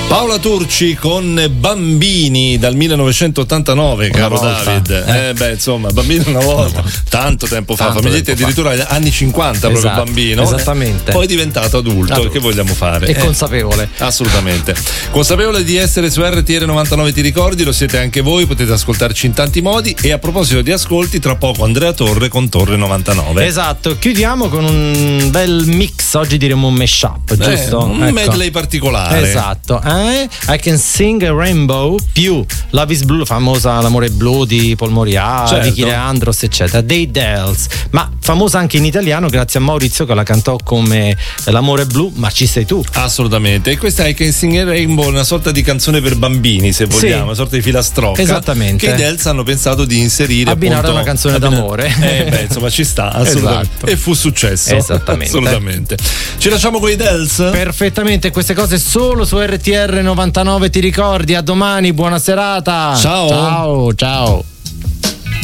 Paola Turci con Bambini dal 1989, caro David. Insomma, Bambini una volta, tanto tempo fa, famiglie addirittura anni 50, proprio bambino. Esattamente. Poi è diventato adulto. Che vogliamo fare? E consapevole. Assolutamente. Consapevole di essere su RTR 99, ti ricordi, lo siete anche voi, potete ascoltarci in tanti modi. E a proposito di ascolti, tra poco Andrea Torre con Torre 99. Esatto, chiudiamo con un bel mix, oggi diremo un mashup, giusto? Un medley particolare. Esatto. I Can Sing a Rainbow più Love is Blue, famosa L'amore blu di Paul Moriarty, Vicky Leandros, eccetera, dei Dells, ma famosa anche in italiano grazie a Maurizio che la cantò come L'amore blu, ma ci sei tu. Assolutamente. E questa è I Can Sing a Rainbow, una sorta di canzone per bambini, se vogliamo, una sorta di filastrocca. Esattamente. Che i Dells hanno pensato di inserire abbinare una canzone d'amore. Insomma, ci sta, assolutamente. Esatto. E fu successo. Esattamente. Assolutamente. Ci lasciamo con i Dells? Perfettamente, queste cose solo su RTR 99, ti ricordi? A domani, buona serata. Ciao. Ciao.